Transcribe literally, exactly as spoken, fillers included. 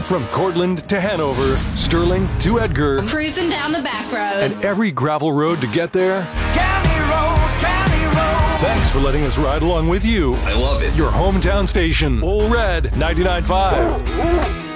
From Cortland to Hanover, Sterling to Edgar, cruising down the back road, and every gravel road to get there. County roads, county roads. Thanks for letting us ride along with you. I love it. Your hometown station, Ole Red ninety-nine point five.